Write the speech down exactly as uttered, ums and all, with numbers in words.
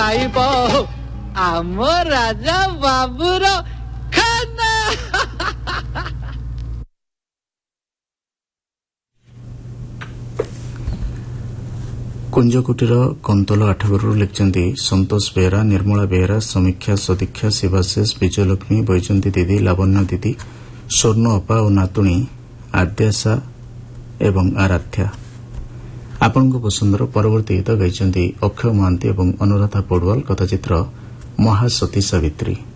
ଖାଇବ ଆମ ରାଜା ବାବୁର ଖାନା। କୁଞ୍ଜକୁଟୀର କନ୍ତଲ ଆଠଗଡ଼ରୁ ଲେଖିଛନ୍ତି ସନ୍ତୋଷ ବେହେରା, ନିର୍ମଳା ବେହେରା, ସମୀକ୍ଷା, ସଦୀକ୍ଷା, ଶିବାଶେଷ, ବିଜୟଲକ୍ଷ୍ମୀ, ବୈଜନ୍ତୀ ଦିଦି, ଲାବଣ୍ୟ ଦିଦି, ସ୍ୱର୍ଣ୍ଣ ଅପା ଓ ନାତୁଣୀ ଆଦ୍ୟାଶା ଏବଂ ଆରାଧ୍ୟା। ଆପଣଙ୍କ ପସନ୍ଦର ପରବର୍ତ୍ତୀ ଗୀତ ଗାଇଛନ୍ତି ଅକ୍ଷୟ ମହାନ୍ତି ଏବଂ ଅନୁରାଧା ପୋଡୱାଲ। କଥାଚିତ୍ର ମହାସତୀ ସାବିତ୍ରୀ।